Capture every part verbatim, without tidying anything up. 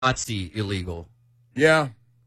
paparazzi illegal. Yeah.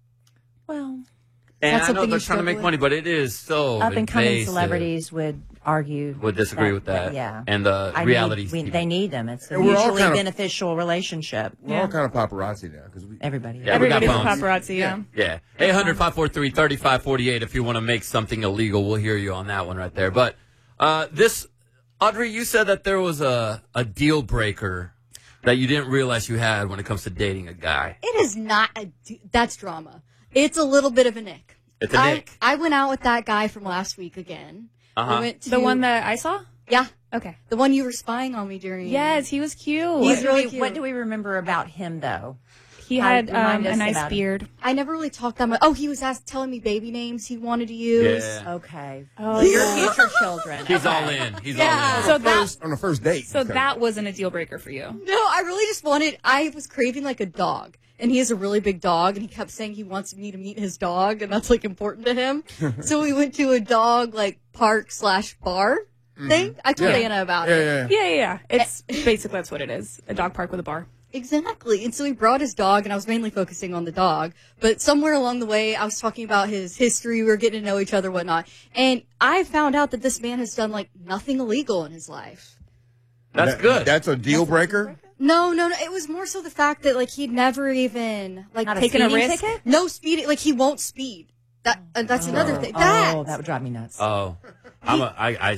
Well, and I know they're trying to make money, but it is so up and coming invasive. celebrities would argue would disagree that, with that. that. Yeah, and the I reality. Need, we, they need them. It's a And we're all mutually kind of- beneficial relationship. We're all kind of paparazzi now because we Everybody. Yeah, we got Everybody's a phones. paparazzi, yeah. Yeah. eight hundred, five four three, three five four eight if you want to make something illegal. We'll hear you on that one right there. But uh, this, Audrey, you said that there was a, a deal breaker that you didn't realize you had when it comes to dating a guy. It is not a d- that's drama. It's a little bit of an ick. It's a I, nick. I went out with that guy from last week again. Uh-huh. We went to, The one that I saw? yeah, Okay. the one you were spying on me during. Yes, he was cute. What He's do really we- cute. What do we remember about him, though? He How- had remind um, a us nice about him. beard. I never really talked that much. Oh, he was asked, telling me baby names he wanted to use. Yeah. Okay. Oh, Your yeah. future children. He's Okay. all in. He's Yeah. all in. So that, first, on the first date. so Okay. that wasn't a deal breaker for you. No, I really just wanted. I was craving like a dog, and he has a really big dog, and he kept saying he wants me to meet his dog, and that's like important to him. So we went to a dog like park slash bar thing. I told Yeah. Anna about Yeah, it. yeah. Yeah, yeah, yeah. It's basically that's what it is. A dog park with a bar. Exactly. And so he brought his dog, and I was mainly focusing on the dog. But somewhere along the way, I was talking about his history. We were getting to know each other, whatnot. And I found out that this man has done like nothing illegal in his life. That's That- good. That's a deal breaker? No, no, no. It was more so the fact that like he'd never even like Not a taken a speeding risk. ticket? No speeding. Like he won't speed. That uh, that's another thing. That. Oh, that would drive me nuts. Oh, I'm a, I, I,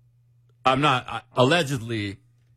I'm not. I, allegedly,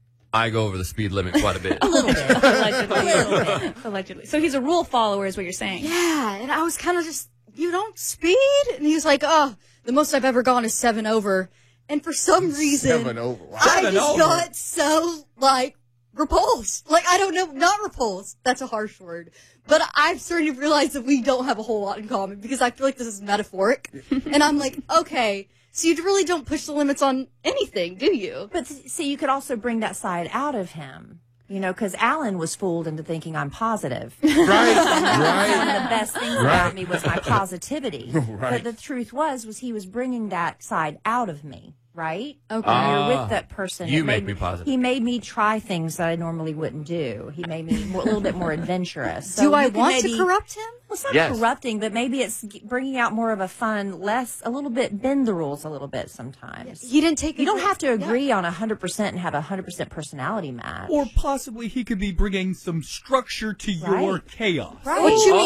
I go over the speed limit quite a bit. a little bit. Allegedly. Allegedly. So he's a rule follower is what you're saying. Yeah, and I was kind of just, you don't speed? And he was like, oh, the most I've ever gone is seven over. And for some reason, Seven over. Wow. I Seven just over? got so, like, repulsed. Like, I don't know, not repulsed. That's a harsh word. But I'm starting to realize that we don't have a whole lot in common because I feel like this is metaphoric. And I'm like, okay, so you really don't push the limits on anything, do you? But see, you could also bring that side out of him. You know, because Alan was fooled into thinking I'm positive. Right, One of right. the best things Right. about me was my positivity. Right. But the truth was, was he was bringing that side out of me, right? Okay. When you're Ah, with that person. you it make made me positive. He made me try things that I normally wouldn't do. He made me more, a little bit more adventurous. So do I you can want maybe- to corrupt him? Well, it's not Yes. corrupting, but maybe it's g- bringing out more of a fun, less, a little bit, bend the rules a little bit sometimes. He didn't take You don't a- have to yeah. agree on one hundred percent and have a one hundred percent personality match. Or possibly he could be bringing some structure to your Right. chaos. Right. What you mean?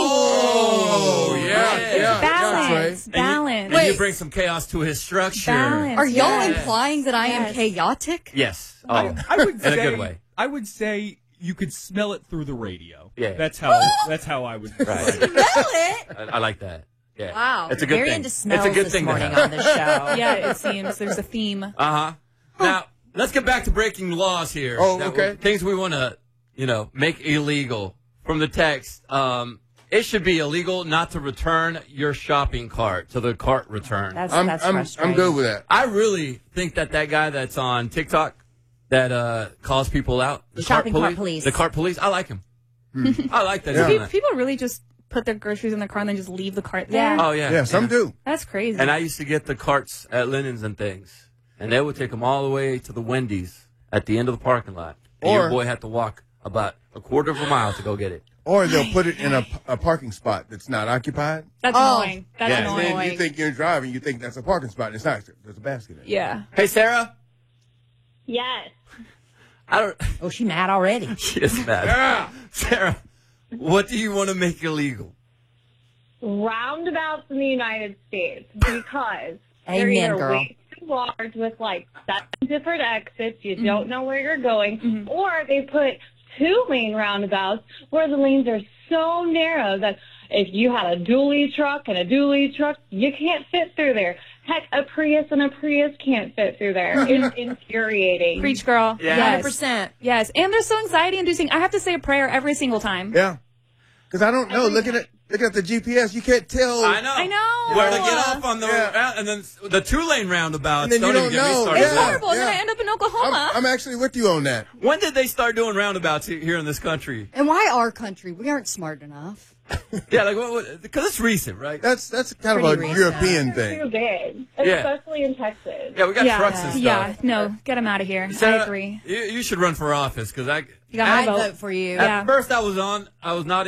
Oh, yeah, yeah. yeah, Balance. Trey. Balance. And you bring some chaos to his structure. Balance. Are y'all Yes. implying that I am Yes. chaotic? Yes. Oh, I, I would in say, a good way. I would say you could smell it through the radio. Yeah. That's how that's how I would Right. describe it. Smell it? I, I like that. Yeah. Wow. It's a good Very thing. into It's smells a good this thing to morning have. on this show. Yeah, it seems there's a theme. Uh huh. Now let's get back to breaking laws here. Oh, That okay. we- Things we want to, you know, make illegal. From the text, um, it should be illegal not to return your shopping cart to the cart return. That's, I'm, that's I'm, frustrating. I'm good with that. I really think that that guy that's on TikTok that uh, calls people out, The shopping cart police. the cart police, I like him. I like that. Yeah. he's doing Pe- that. People really just put their groceries in the car and then just leave the cart there. Yeah. Oh yeah, Yeah, some do. That's crazy. And I used to get the carts at Lennon's and things, and they would take them all the way to the Wendy's at the end of the parking lot. And your Or- boy had to walk about a quarter of a mile to go get it. Or they'll put it in a, a parking spot that's not occupied. That's Oh. annoying. That's Yeah. And then annoying. you think you're driving, you think that's a parking spot. It's not. There's a basket in it. yeah. Hey, Sarah. Yes. I don't. Oh, she mad already. She is mad. Sarah, what do you want to make illegal? Roundabouts in the United States because they're Amen, either girl. way too large with like seven different exits, you don't know where you're going, or they put two lane roundabouts where the lanes are so narrow that if you had a dually truck and a dually truck, you can't fit through there. Heck, a Prius and a Prius can't fit through there. It's infuriating. Preach, girl. Yeah. one hundred Yes. percent. Yes. And they're so anxiety inducing. I have to say a prayer every single time. Yeah. Because I don't know. Looking at Looking at the G P S, you can't tell. I know. I know. Where to get off on the Yeah. round, and then the two lane roundabouts. And then you don't don't even get me know. started. It's Yeah. horrible. And then yeah. I end up in I'm, Oklahoma. I'm actually with you on that. When did they start doing roundabouts he- here in this country? And why our country? We aren't smart enough. Yeah, like what? what because it's recent, right? That's that's kind of Pretty a recent. European They're too thing. big, Yeah. especially in Texas. Yeah, we got yeah, trucks and stuff. yeah. No, get him out of here. I Sarah, agree. You, you should run for office because I. You got my I'd vote. vote for you. At Yeah. first, I was on. I was not